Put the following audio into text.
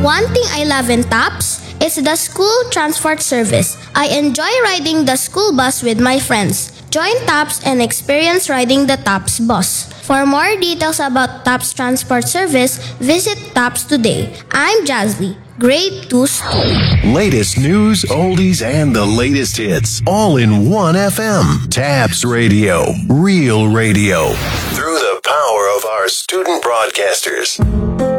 One thing I love in TAPS is the school transport service. I enjoy riding the school bus with my friends. Join TAPS and experience riding the TAPS bus. For more details about TAPS transport service, visit TAPS today. I'm Jazzy, grade 2 student. Latest news, oldies, and the latest hits, all in one FM. TAPS Radio, real radio. Through the power of our student broadcasters.